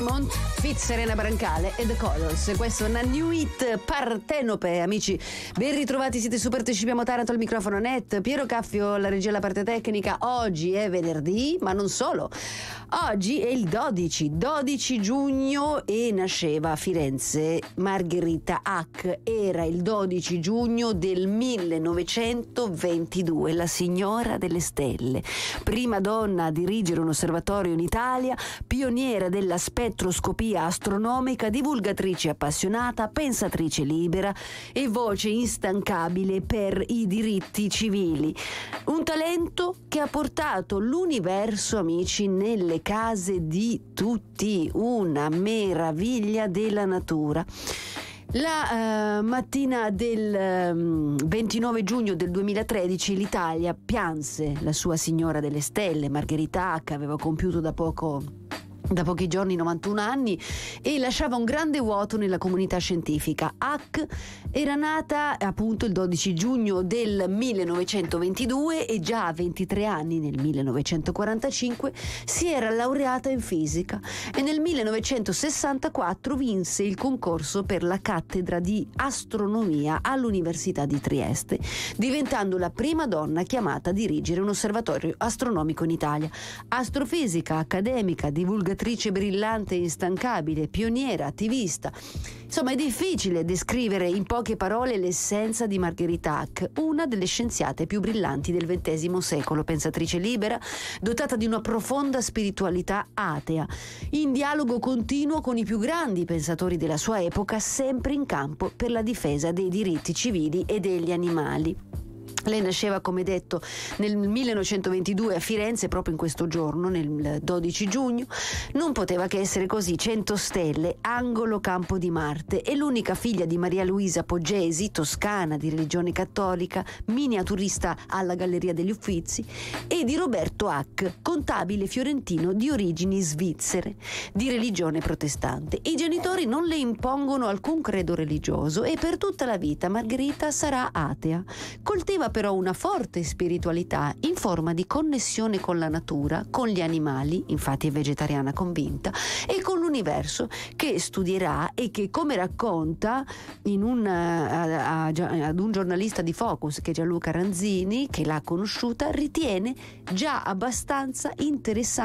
Diamond, Fit Serena Brancale e The Colors. Questo è una new hit, Partenope. Amici, ben ritrovati, siete su Partecipiamo Taranto, al microfono Net, Piero Caffio, la regia, la parte tecnica. Oggi è venerdì, ma non solo. Oggi è il 12 giugno e nasceva a Firenze Margherita Hack. Era il 12 giugno del 1922, la signora delle stelle, prima donna a dirigere un osservatorio in Italia, pioniera della spettroscopia astronomica, divulgatrice appassionata, pensatrice libera e voce instancabile per i diritti civili. Un talento che ha portato l'universo, amici, nelle case di tutti, una meraviglia della natura. La mattina del 29 giugno del 2013 l'Italia pianse la sua signora delle stelle. Margherita Hack aveva compiuto da pochi giorni 91 anni e lasciava un grande vuoto nella comunità scientifica. Hack era nata appunto il 12 giugno del 1922 e già a 23 anni, nel 1945, si era laureata in fisica e nel 1964 vinse il concorso per la cattedra di astronomia all'Università di Trieste, diventando la prima donna chiamata a dirigere un osservatorio astronomico in Italia. Astrofisica, accademica, divulgatrice brillante e instancabile, pioniera, attivista. Insomma, è difficile descrivere in poche parole l'essenza di Margherita Hack, una delle scienziate più brillanti del XX secolo, pensatrice libera, dotata di una profonda spiritualità atea, in dialogo continuo con i più grandi pensatori della sua epoca, sempre in campo per la difesa dei diritti civili e degli animali. Lei nasceva, come detto, nel 1922 a Firenze, proprio in questo giorno, nel 12 giugno. Non poteva che essere così: 100 stelle, angolo Campo di Marte. È l'unica figlia di Maria Luisa Poggesi, toscana di religione cattolica, miniaturista alla Galleria degli Uffizi, e di Roberto Hack, contabile fiorentino di origini svizzere, di religione protestante. I genitori non le impongono alcun credo religioso e per tutta la vita Margherita sarà atea. Coltiva però una forte spiritualità in forma di connessione con la natura, con gli animali, infatti è vegetariana convinta, e con l'universo, che studierà e che, come racconta ad un giornalista di Focus, che è Gianluca Ranzini, che l'ha conosciuta, ritiene già abbastanza interessante